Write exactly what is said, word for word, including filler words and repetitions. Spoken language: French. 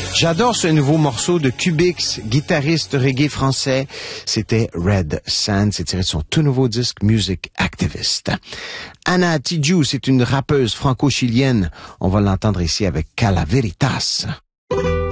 J'adore ce nouveau morceau de Cubix, guitariste reggae français. C'était Red Sand, c'est tiré de son tout nouveau disque Music Activist. Anna Tijoux, c'est une rappeuse franco-chilienne. On va l'entendre ici avec Calaveritas.